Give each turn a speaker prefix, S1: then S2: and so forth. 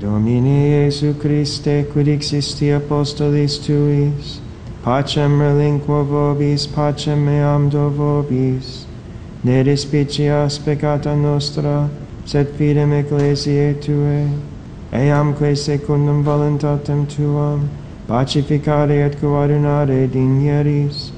S1: Domine Iesu Christe, quid existi apostolis tuis, pacem relinquo vobis, pacem meam do vobis. Ne despicias peccata nostra, sed fidem ecclesiae Tuae, eamque secundum voluntatem Tuam, pacificare et coadunare digneris,